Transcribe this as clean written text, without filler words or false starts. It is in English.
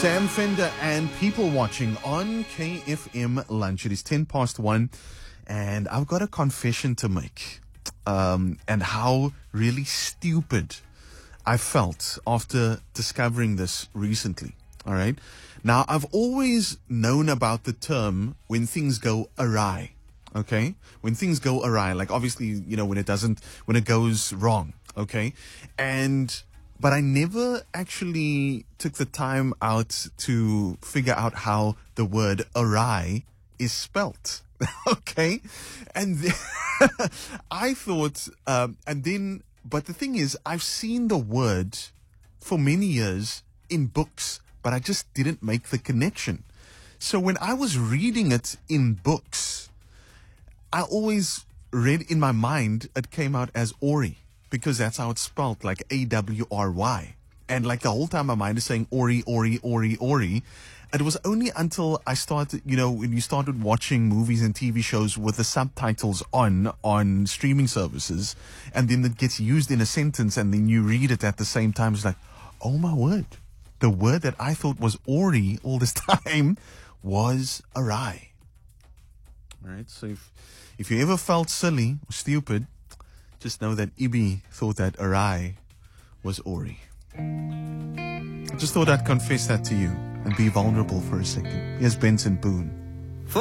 Sam Fender and People Watching on KFM Lunch. It is 1:10, and I've got a confession to make. And how really stupid I felt after discovering this recently. All right. Now, I've always known about the term when things go awry. Okay. When things go awry, like obviously, when it goes wrong. Okay. But I never actually took the time out to figure out how the word awry is spelt. Okay. And I thought, but the thing is, I've seen the word for many years in books, but I just didn't make the connection. So when I was reading it in books, I always read in my mind, it came out as Ori, because that's how it's spelled, like A-W-R-Y. And like the whole time my mind is saying Ori, Ori, Ori, Ori. And it was only until I started, when you started watching movies and TV shows with the subtitles on streaming services, and then it gets used in a sentence and then you read it at the same time, it's like, oh my word. The word that I thought was Ori all this time was awry. All right. So if you ever felt silly or stupid, just know that Ibi thought that awry was Ori. I just thought I'd confess that to you and be vulnerable for a second. Here's Benson Boone.